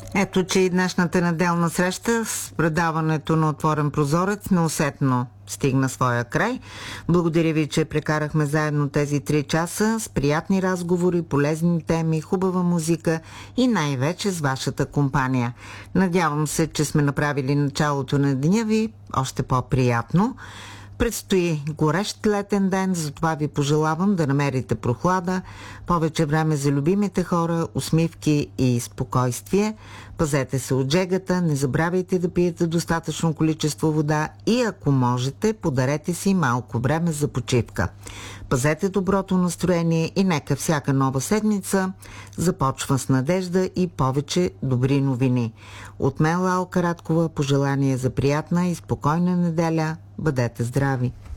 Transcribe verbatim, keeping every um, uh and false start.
Ето, че и днешната неделна среща с предаването на Отворен прозорец неусетно стигна своя край. Благодаря ви, че прекарахме заедно тези три часа с приятни разговори, полезни теми, хубава музика и най-вече с вашата компания. Надявам се, че сме направили началото на деня ви още по-приятно. Предстои горещ летен ден, затова ви пожелавам да намерите прохлада, повече време за любимите хора, усмивки и спокойствие. Пазете се от жегата, не забравяйте да пиете достатъчно количество вода и ако можете, подарете си малко време за почивка. Пазете доброто настроение и нека всяка нова седмица започва с надежда и повече добри новини. От мен, Лалка Радкова, пожелание за приятна и спокойна неделя. Бъдете здрави!